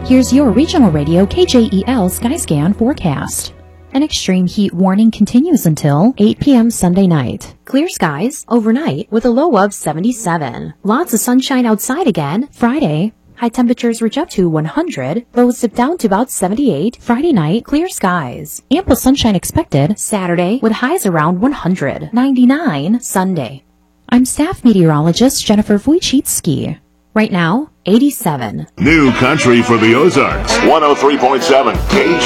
Here's your regional radio KJEL Skyscan forecast. An extreme heat warning continues until 8 p.m. Sunday night. Clear skies overnight with a low of 77. Lots of sunshine outside again Friday. High temperatures reach up to 100. Lows dip down to about 78. Friday night, clear skies. Ample sunshine expected Saturday with highs around 100. 99 Sunday. I'm staff meteorologist Jennifer Wojcicki. Right now, 87. New country for the Ozarks. 103.7 KJ.